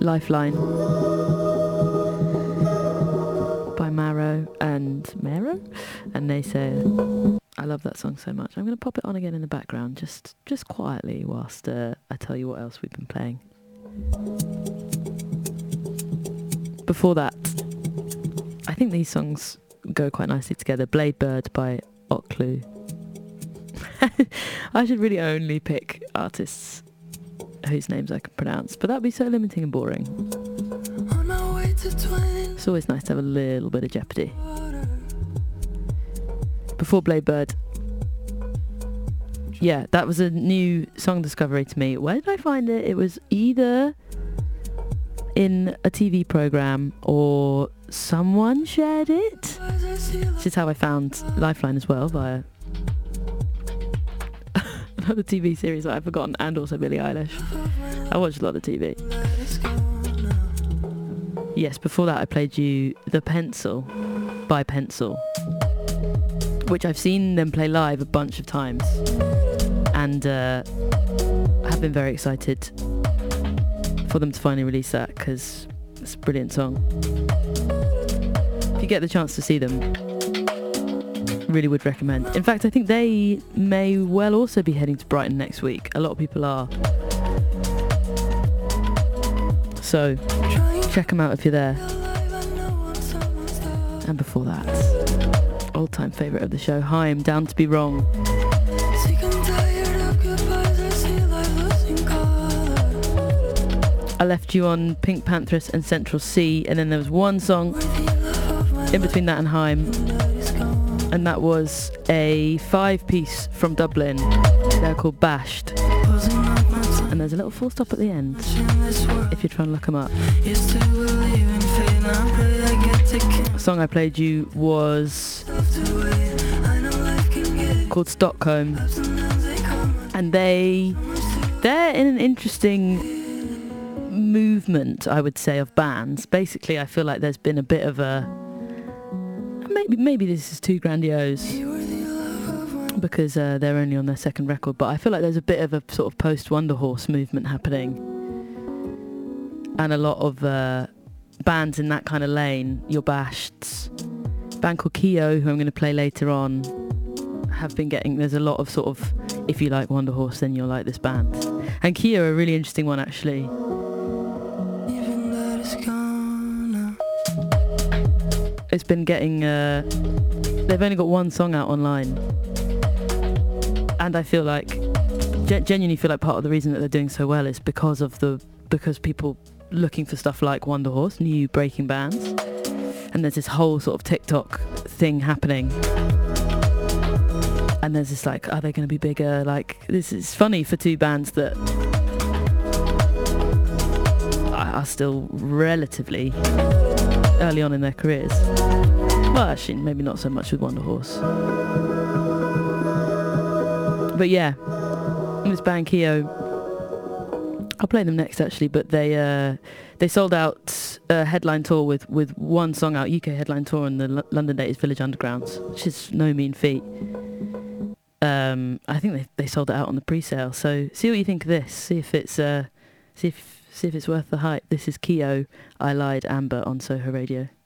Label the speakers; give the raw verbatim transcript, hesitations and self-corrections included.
Speaker 1: Lifeline by Marrow and Marrow and Naysayer. I love that song so much. I'm going to pop it on again in the background, just just quietly, whilst uh, I tell you what else we've been playing. Before that, I think these songs go quite nicely together. Blade Bird by Okloo. I should really only pick artists whose names I can pronounce, but that'd be so limiting and boring. It's always nice to have a little bit of jeopardy. Before Blade Bird, yeah, that was a new song discovery to me. Where did I find it? It was either in a T V programme or someone shared it. This is how I found Lifeline as well, via another T V series that I've forgotten, and also Billie Eilish. I watched a lot of T V. Yes, before that I played you The Pencil by Pencil, which I've seen them play live a bunch of times, and uh, have been very excited for them to finally release that, because it's a brilliant song. If you get the chance to see them, really would recommend. In fact, I think they may well also be heading to Brighton next week. A lot of people are. So check them out if you're there. And before that, all-time favourite of the show, Haim, Down to Be Wrong. I left you on Pink Panthers and Central C, and then there was one song in between that and Haim, and that was a five-piece from Dublin. They're called Bashed, and there's a little full stop at the end if you're trying to look them up. The song I played you was called Stockholm, and they they're in an interesting movement, I would say, of bands. Basically, I feel like there's been a bit of a maybe maybe this is too grandiose because uh, they're only on their second record, but I feel like there's a bit of a sort of post Wonder Horse movement happening, and a lot of uh, bands in that kind of lane, your Basheds, a band called Keo, who I'm going to play later on, have been getting, there's a lot of sort of, if you like Wonder Horse, then you'll like this band. And Keo are a really interesting one, actually. It's been getting, uh, they've only got one song out online, and I feel like, gen- genuinely feel like part of the reason that they're doing so well is because of the, because people looking for stuff like Wonder Horse, new breaking bands, and there's this whole sort of TikTok thing happening, and there's this like, are they going to be bigger? Like, this is funny for two bands that are still relatively early on in their careers. Well, actually, maybe not so much with Wonder Horse. But yeah, this band Keo, I'll play them next actually, but they uh, they sold out a headline tour with, with one song out, U K headline tour on the L- London date is Village Undergrounds, which is no mean feat. Um, I think they they sold it out on the pre-sale, so see what you think of this. See if it's uh, see if see if it's worth the hype. This is Keo, I Lied, Amber on Soho Radio.